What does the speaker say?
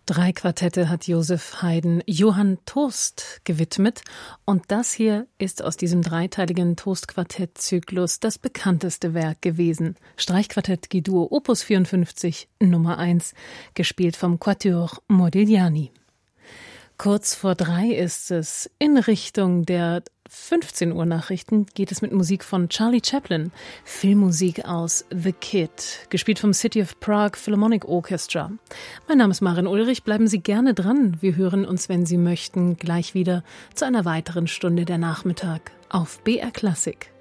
3 Quartette hat Joseph Haydn Johann Tost gewidmet und das hier ist aus diesem dreiteiligen Tost-Quartett-Zyklus das bekannteste Werk gewesen. Streichquartett G-Dur Opus 54 Nummer 1, gespielt vom Quatuor Modigliani. Kurz vor 3 ist es. In Richtung der 15 Uhr Nachrichten geht es mit Musik von Charlie Chaplin, Filmmusik aus The Kid, gespielt vom City of Prague Philharmonic Orchestra. Mein Name ist Maren Ulrich, bleiben Sie gerne dran. Wir hören uns, wenn Sie möchten, gleich wieder zu einer weiteren Stunde der Nachmittag auf BR Klassik.